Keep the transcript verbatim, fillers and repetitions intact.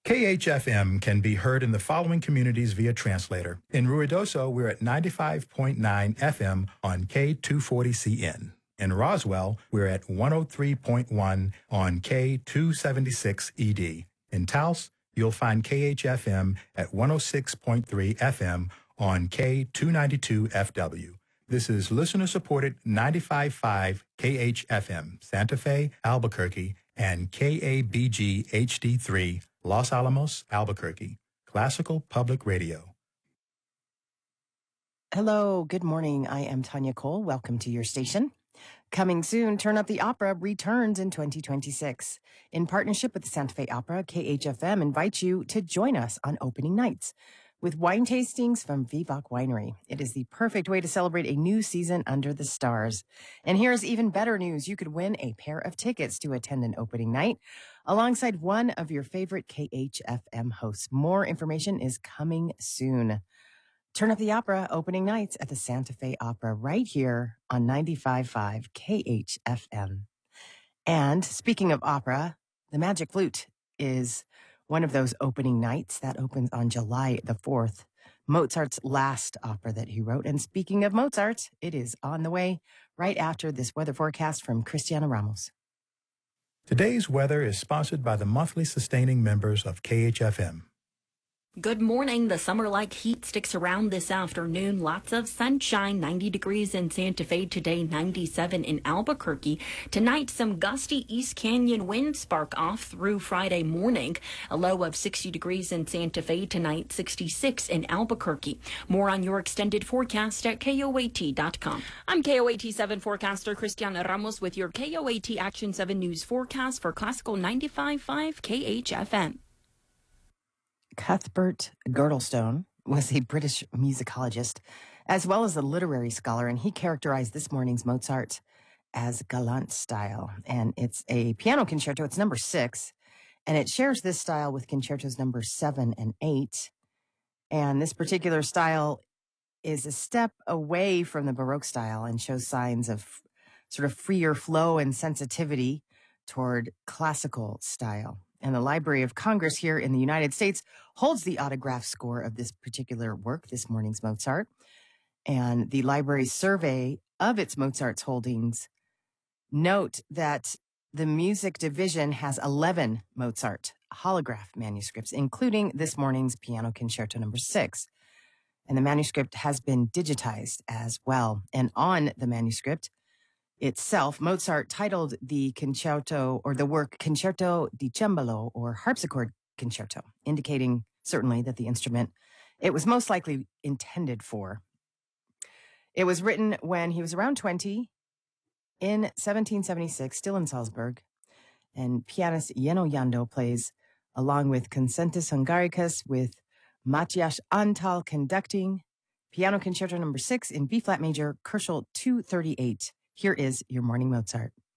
K H F M can be heard in the following communities via translator. In Ruidoso, we're at ninety-five point nine F M on K two forty C N. In Roswell, we're at one oh three point one on K two seventy-six E D. In Taos, you'll find K H F M at one oh six point three F M on K two ninety-two F W. This is listener-supported ninety-five point five K H F M, Santa Fe, Albuquerque, and K A B G H D three, Los Alamos, Albuquerque. Classical Public Radio. Hello, good morning. I am Tanya Cole. Welcome to your station. Coming soon, Turn Up the Opera returns in twenty twenty-six. In partnership with the Santa Fe Opera, K H F M invites you to join us on opening nights with wine tastings from Vivac Winery. It is the perfect way to celebrate a new season under the stars. And here's even better news. You could win a pair of tickets to attend an opening night alongside one of your favorite K H F M hosts. More information is coming soon. Turn Up the Opera opening nights at the Santa Fe Opera right here on ninety-five point five K H F M. And speaking of opera, the Magic Flute is one of those opening nights that opens on July the fourth, Mozart's last opera that he wrote. And speaking of Mozart, it is on the way right after this weather forecast from Cristiana Ramos. Today's weather is sponsored by the monthly sustaining members of K H F M. Good morning. The summer-like heat sticks around this afternoon. Lots of sunshine, ninety degrees in Santa Fe today, ninety-seven in Albuquerque. Tonight, some gusty East Canyon winds spark off through Friday morning. A low of sixty degrees in Santa Fe tonight, sixty-six in Albuquerque. More on your extended forecast at K O A T dot com. I'm K O A T seven forecaster Cristiana Ramos with your K O A T Action seven News forecast for Classical ninety-five point five K H F M. Cuthbert Girdlestone was a British musicologist as well as a literary scholar, and he characterized this morning's Mozart as galant style. And it's a piano concerto. It's number six, and it shares this style with concertos number seven and eight. And this particular style is a step away from the Baroque style and shows signs of sort of freer flow and sensitivity toward classical style. And the Library of Congress here in the United States holds the autograph score of this particular work, this morning's Mozart. And the library's survey of its Mozart's holdings note that the music division has eleven Mozart holograph manuscripts, including this morning's piano concerto number six. And the manuscript has been digitized as well. And on the manuscript itself, Mozart titled the concerto or the work Concerto di Cembalo or harpsichord concerto, indicating certainly that the instrument it was most likely intended for. It was written when he was around twenty in seventeen seventy-six, still in Salzburg, and pianist Jenno Jandl plays along with Concertus Hungaricus with Matthias Antal conducting piano concerto number six in B flat major, Köchel two thirty-eight. Here is your morning Mozart.